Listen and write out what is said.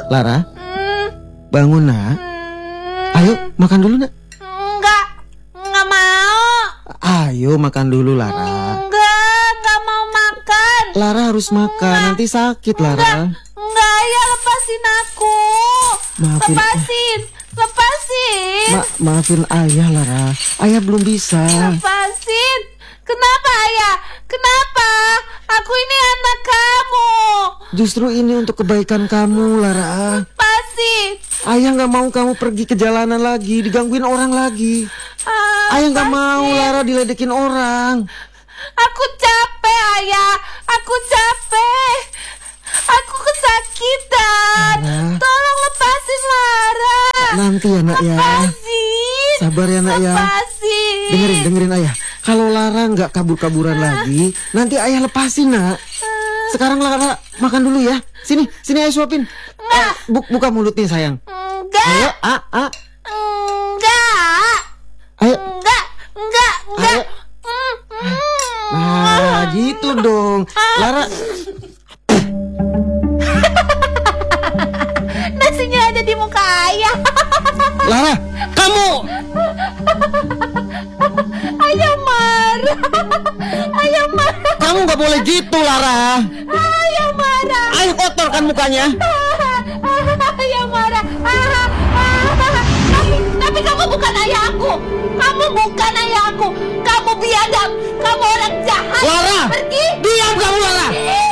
Lara, bangun nak. Ayo makan dulu nak. Enggak mau. Ayo makan dulu Lara. Enggak mau makan. Lara harus makan, nanti sakit Lara. Enggak, ayah lepasin aku. Lepasin. Maafin ayah Lara. Ayah belum bisa. Lepasin. Kenapa ayah? Kenapa? Aku ini anak kamu. Justru ini untuk kebaikan kamu Lara. Lepasin. Ayah gak mau kamu pergi ke jalanan lagi, digangguin orang lagi. Ayah gak mau Lara diledekin orang. Aku capek ayah. Aku capek. Aku kesakitan. Tolong lepasin Lara. Nanti ya nak ya. Lepasin. Sabar ya nak ya. Lepasin. Dengerin ayah. Kalau Lara gak kabur-kaburan lagi, nanti ayah lepasin nak. Sekarang Lara makan dulu ya. Sini ayah suapin. Buka mulutnya sayang. Enggak. Ayo, Enggak. Ayo. Enggak. Ayo. Nah, gitu dong. Lara. Nasinya ada di muka ayah. Lara, kamu. Ayah marah. Kamu gak boleh gitu Lara. Ayah marah. Ayo kotorkan mukanya. Ayah marah. Tapi kamu bukan ayahku. Kamu biadab. Kamu orang jahat. Lara, pergi. diam kamu Lara.